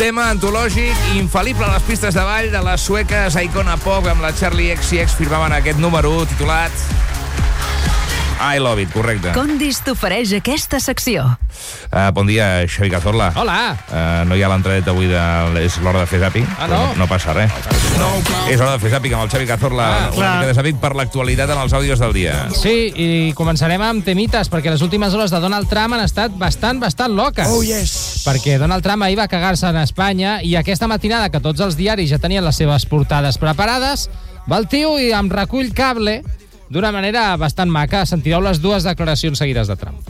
Tema antològic, infal·lible a les pistes de ball de les sueques Icona Pop amb la Charlie XCX firmaven aquest número 1 titulat I Love It, correcte. Condis t'ofereix aquesta secció. Bon dia, Xavi Cazorla. Hola. No hi ha l'entradeta avui és l'hora de fer zàping. No? No passa res. És hora de fer zàping amb el Xavi Cazorla. Una mica de zàping per l'actualitat en els àudios del dia. Sí, i començarem amb temites, perquè les últimes hores de Donald Trump han estat bastant loques. Oh, yes. Perquè Donald Trump ahir va cagar-se en Espanya i aquesta matinada, que tots els diaris ja tenien les seves portades preparades, va el tio i em recull cable d'una manera bastant maca. Sentireu les dues declaracions seguides de Trump.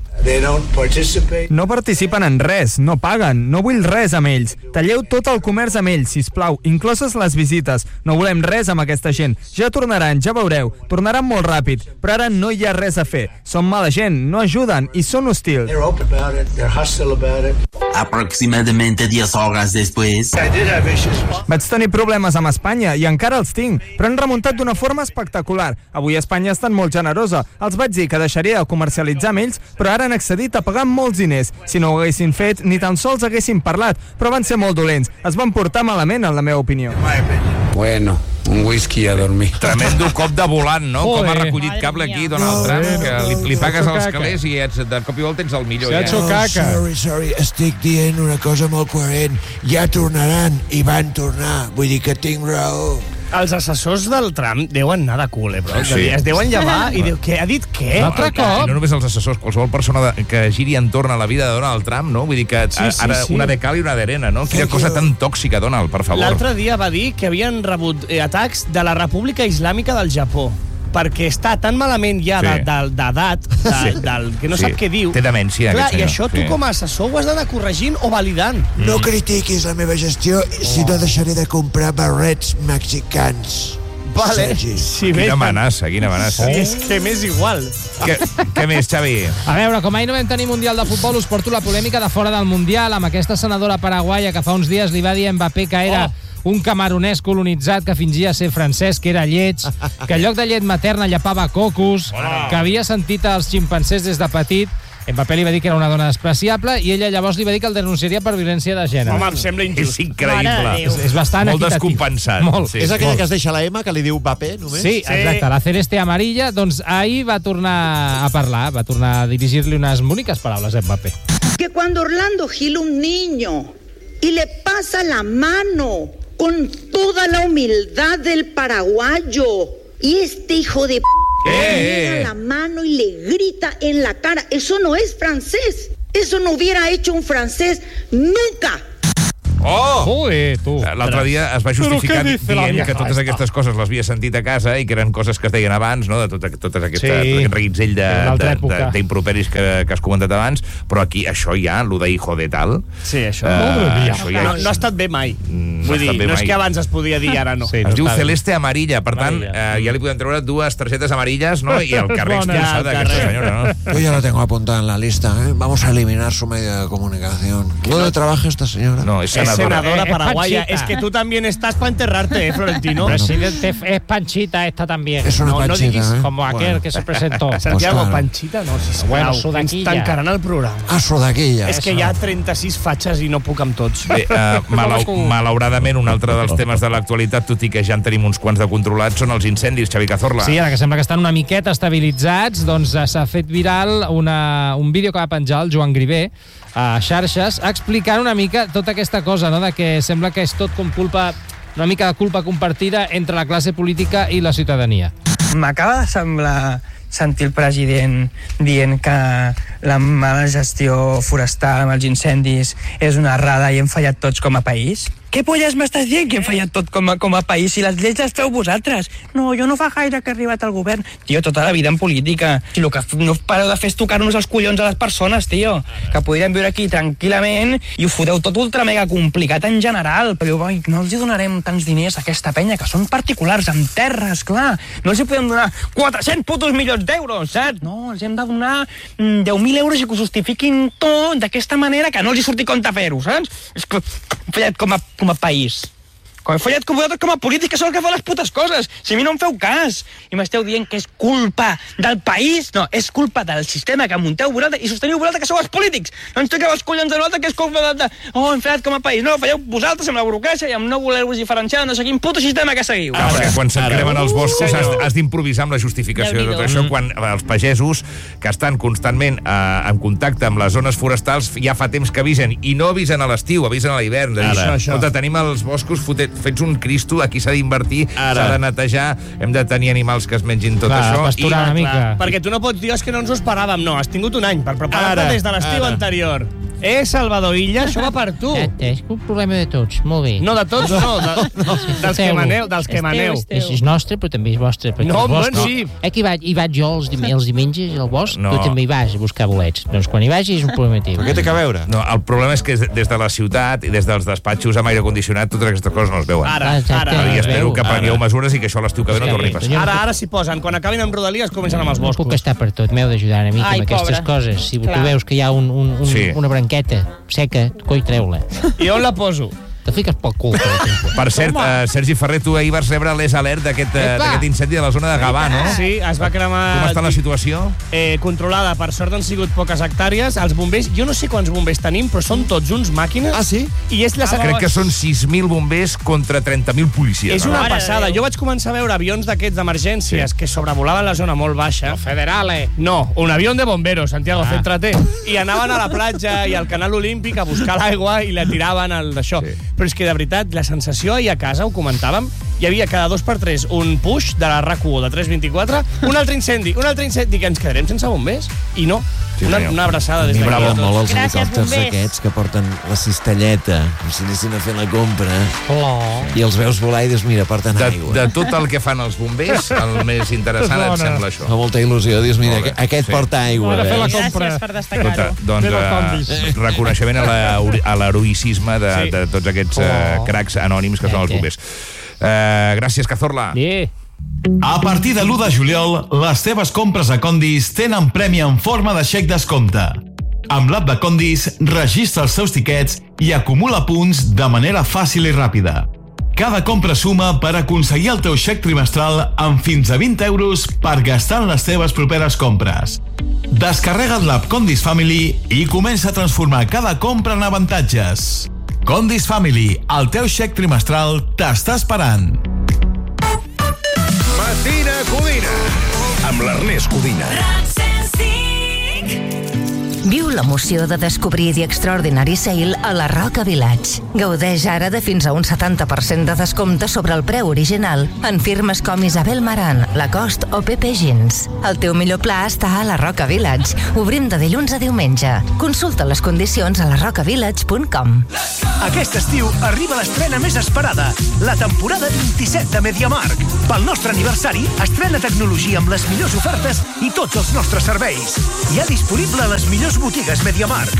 No participen en res, no paguen, no vull res amb ells. Talleu tot el comerç amb ells, sisplau, incloses les visites. No volem res amb aquesta gent. Ja tornaran, ja veureu. Tornaran molt ràpid, però ara no hi ha res a fer. Són mala gent, no ajuden i són hostils. Aproximadamente 10 hores després. Vaig tenir problemes amb Espanya i encara els tinc, però han remuntat d'una forma espectacular. Avui Espanya ha estat molt generosa. Els vaig dir que deixaria de comercialitzar amb ells, però ara han accedit a pagar molts diners. Si no ho haguessin fet, ni tan sols haguessin parlat, però van ser molt dolents. Es van portar malament, en la meva opinió. Bueno, un whisky a dormir. Tremendo cop de volant, no? Com ha recollit cable aquí Donald Trump, que li pagues els calés i de cop i volta ets el millor. Se ha hecho caca. Sorry, estic dient una cosa molt coherent. Ja tornaran i van tornar. Vull dir que tinc raó. Els assessors del Trump deuen anar de cul, bro. Sí. Es deuen llevar i diu, què? Ha dit què? Un altre cop? No només els assessors, qualsevol persona que giri entorn a la vida de Donald Trump, no? Vull dir que ara una de cal i una d'arena, no? Quina cosa tan tòxica, Donald, per favor. L'altre dia va dir que havien rebut atacs de la República Islàmica del Japó, perquè està tan malament ja d'edat, del que no sap què diu. Té demència, clar, aquest senyor. I això tu com a assessor ho has d'anar corregint o validant. No critiquis la meva gestió, si no deixaré de comprar barrets mexicans. Vale. Quina amenaça, quina amenaça. És que m'és igual. Què més, Xavi? A veure, com ahir no vam tenir Mundial de Futbol, us porto la polèmica de fora del Mundial amb aquesta senadora paraguaia que fa uns dies li va dir a Mbappé que era un camaronès colonitzat que fingia ser francès, que era lleig, que en lloc de llet materna llepava cocos, que havia sentit els ximpancers des de petit. Mbappé li va dir que era una dona despreciable i ella llavors li va dir que el denunciaria per violència de gènere. Home, em sembla injust. És increïble. És bastant molt equitatiu. descompensat. Molt. Sí. És aquella que es deixa la M, que li diu Mbappé, només? Sí, exacte, la Celeste Amarilla. Doncs ahir va tornar a parlar, va tornar a dirigir-li unes boniques paraules a Mbappé. Que cuando Orlando Gil, un niño, y le pasa la mano con toda la humildad del paraguayo, y este hijo de le da la mano y le grita en la cara, eso no es francés, eso no hubiera hecho un francés nunca. Joder, tu. L'altre dia es va justificar dient que totes aquestes coses les havia sentit a casa i que eren coses que es deien abans, no? De tot aquest reguitzell d'improperis que has comentat abans, però aquí això ja, lo de hijo de tal... Sí, això. No ha estat bé mai. Vull dir, no és que abans es podia dir, ara no. Es diu Celeste Amarilla, per tant, ja li podem treure 2 targetes amarilles, no? I el carrer expulsat d'aquesta senyora, no? Yo ya la tengo apuntada en la lista, ¿eh? Vamos a eliminar su medio de comunicación. ¿Dónde trabaja esta señora? No, és senadora paraguaya. Es que tú también estás para enterrarte, Florentino. Presidente, es Panchita esta también. Es una Panchita, ¿eh? Como aquel que se presentó. Santiago, Pues claro. Panchita, no, sisplau. Bueno, sudaquilla. Ens tancaran el programa. Ah, sudaquilla. És que hi ha 36 fatxes i no puc amb tots. Bé, malauradament, un altre dels temes de l'actualitat, tot i que ja en tenim uns quants de controlats, són els incendis, Xavi Cazorla. Sí, ara que sembla que estan una miqueta estabilitzats, doncs s'ha fet viral un vídeo que va penjar el Joan Grivé a xarxes explicant una mica tota aquesta cosa, no? De que sembla que és tot com culpa, una mica de culpa compartida entre la classe política i la ciutadania. M'acaba de semblar sentir el president dient que la mala gestió forestal amb els incendis és una errada i hem fallat tots com a país? Què polles m'estàs dient que hem fallat tot com a país? Si les lleis les feu vosaltres. No, jo no fa gaire que he arribat al govern. Tio, tota la vida en política. Si el que no pareu de fer és tocar-nos els collons a les persones, tio. Que podríem viure aquí tranquil·lament i ho foteu tot ultra mega complicat en general. Però no els hi donarem tants diners a aquesta penya, que són particulars, amb terres, clar. No els hi podem donar 400 putos milions d'euros, saps? No, els hem de donar 10.000 euros i que ho justifiquin tot d'aquesta manera, que no els hi surti compte fer-ho, saps? És que hem fallat com a país. Com he fallat com vosaltres com a polítics, que sou el que fa les putes coses. Si a mi no em feu cas. I m'esteu dient que és culpa del país. No, és culpa del sistema que munteu vosaltres i sosteniu vosaltres, que sou els polítics. No ens toqueu els collons de nosaltres, que és culpa de... hem fallat com a país. No, falleu vosaltres amb la burocràcia i amb no voler-vos diferenciar, no sé quin puto sistema que seguiu. Quan se't cremen els boscos has d'improvisar amb la justificació de tot això, quan els pagesos, que estan constantment en contacte amb les zones forestals, ja fa temps que avisen, i no avisen a l'estiu, avisen a l'hivern. Tenim els boscos fets un cristo, aquí s'ha d'invertir, s'ha de netejar, hem de tenir animals que es mengin tot això. Pasturar una mica. Perquè tu no pots dir que no ens ho esperàvem, no, has tingut un any per preparar-te des de l'estiu anterior. Salvador Illa, això va per tu. És un problema de tots, molt bé. No, de tots no, dels que maneu. És nostre, però també és vostre. No, sí. Que hi vaig jo els diumenges al bosc, tu també hi vas a buscar bolets. Doncs quan hi vagis és un problema teu. Però què té que veure? No, el problema és que des de la ciutat i des dels despatxos amb aire condicionat totes aquestes coses no es veuen. Ara. I espero que prengueu mesures i que això l'estiu que ve no torni a passar. Ara s'hi posen. Quan acabin amb Rodalies comencen amb els boscos. No puc estar per tot, m'heu d'ajudar una mica amb aquestes coses. Si tu veus que hi ha una branqueta seca, coi, treu-la. I on la poso? Te fiques pel cul, per exemple. Per cert, Sergi Ferrer, tu ahir vas rebre l'ES alert d'aquest incendi de la zona de Gavà, no? Sí, es va cremar... Com està la situació? Controlada. Per sort han sigut poques hectàrees. Els bombers, jo no sé quants bombers tenim, però són tots uns màquines. Ah, sí? I és crec que són 6.000 bombers contra 30.000 policies. És una passada. Jo vaig començar a veure avions d'aquests d'emergències que sobrevolaven la zona molt baixa. Federale. No, un avió de bomberos, Santiago, céntrate. I anaven a la platja i al canal Olímpic a buscar l'aigua i la tiraven al d'això. Però és que, de veritat, la sensació ahir a casa, ho comentàvem, hi havia cada 2x3 un push de la RAC1 de 324, un altre incendi, que ens quedarem sense bombers? I no. Una abraçada des d'aquí. M'agraden molt els helicòpters aquests que porten la cistelleta, com si anessin a fer la compra. I els veus volar i dius, mira, porten aigua. De tot el que fan els bombers, el més interessant et sembla això. Fa molta il·lusió, dius, mira, aquest porta aigua. Gràcies per destacar-ho. Doncs reconeixement a l'heroïcisme de tots aquests cracs anònims que són els bombers. Gràcies, Cazorla. A partir de l'1 de juliol, les teves compres a Condis tenen premi en forma de xec descompte. Amb l'app de Condis, registra els teus tiquets i acumula punts de manera fàcil i ràpida. Cada compra suma per aconseguir el teu xec trimestral amb fins a 20 euros per gastar en les teves properes compres. Descarrega't l'app Condis Family i comença a transformar cada compra en avantatges. Condis Family, el teu xec trimestral t'està esperant. Matina Codina, amb l'Ernest Codina. Viu l'emoció de descobrir The Extraordinary Sale a la Roca Village. Gaudeix ara de fins a un 70% de descompte sobre el preu original en firmes com Isabel Marant, Lacoste o Pepe Jeans. El teu millor pla està a la Roca Village. Obrim de dilluns a diumenge. Consulta les condicions a larocavillage.com. Aquest estiu arriba l'estrena més esperada, la temporada 27 de MediaMarkt. Pel nostre aniversari, estrena tecnologia amb les millors ofertes i tots els nostres serveis. Hi ha disponible a les millors botigues MediaMarkt.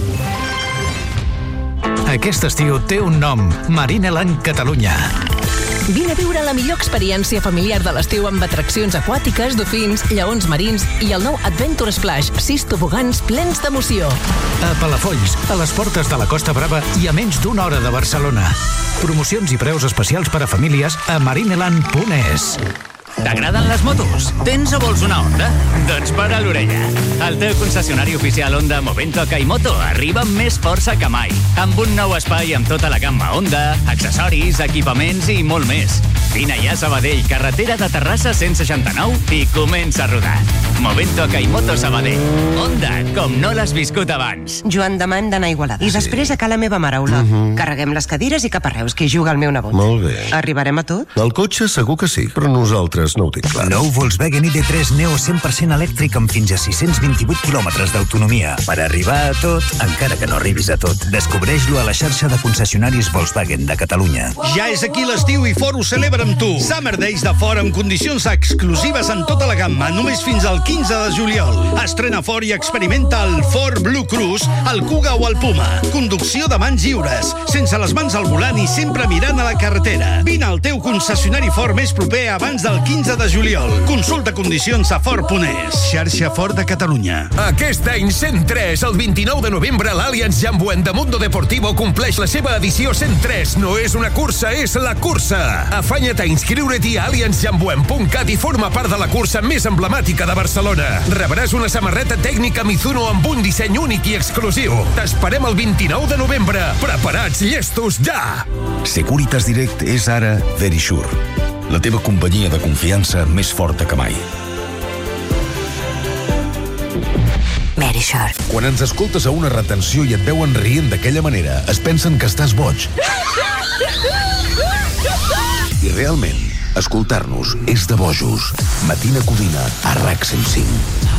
Aquest estiu té un nom, Marineland Catalunya. Vine a viure la millor experiència familiar de l'estiu amb atraccions aquàtiques, dofins, lleons marins i el nou Adventure Splash, 6 tobogans plens d'emoció. A Palafolls, a les portes de la Costa Brava i a menys d'una hora de Barcelona. Promocions i preus especials per a famílies a marineland.es. T'agraden les motos? Tens o vols una Honda? Doncs para l'orella. El teu concessionari oficial Honda Movento Kaimoto arriba amb més força que mai. Amb un nou espai amb tota la gamma Honda, accessoris, equipaments i molt més. Vine ja a Sabadell, carretera de Terrassa 169 i comença a rodar. Movento Kaimoto Sabadell. Honda, com no l'has viscut abans. Joan Damant d'anar a Igualada. I després a Cala Meva Mare, Olot. Carreguem les cadires i cap a Reus, que hi juga el meu nebot. Molt bé. Arribarem a tot? El cotxe segur que sí, però nosaltres no ho tinc clar. Nou Volkswagen ID3 Neo 100% elèctric amb fins a 628 quilòmetres d'autonomia. Per arribar a tot, encara que no arribis a tot, descobreix-lo a la xarxa de concessionaris Volkswagen de Catalunya. Ja és aquí l'estiu i Ford ho celebra amb tu. Summer Days de Ford amb condicions exclusives en tota la gamma, només fins al 15 de juliol. Estrena fort i experimenta el Ford Blue Cruise, el Kuga o el Puma. Conducció de mans lliures, sense les mans al volant i sempre mirant a la carretera. Vine al teu concessionari Ford més proper abans del 15 de juliol. Consulta condicions a Ford.es. Xarxa Ford de Catalunya. Aquest any 103, el 29 de novembre, l'Allianz Jambuent de Mundo Deportivo compleix la seva edició 103. No és una cursa, és la cursa. Afanya't a inscriure-t'hi a allianzjambuent.cat i forma part de la cursa més emblemàtica de Barcelona. Rebràs una samarreta tècnica Mizuno amb un disseny únic i exclusiu. T'esperem el 29 de novembre. Preparats, llestos, ja! Securitas Direct és ara Verisure, la teva companyia de confiança més forta que mai. Verisure. Quan ens escoltes a una retenció i et veuen rient d'aquella manera, es pensen que estàs boig. I realment, escoltar-nos és de bojos. Matina Codina, a RAC 105.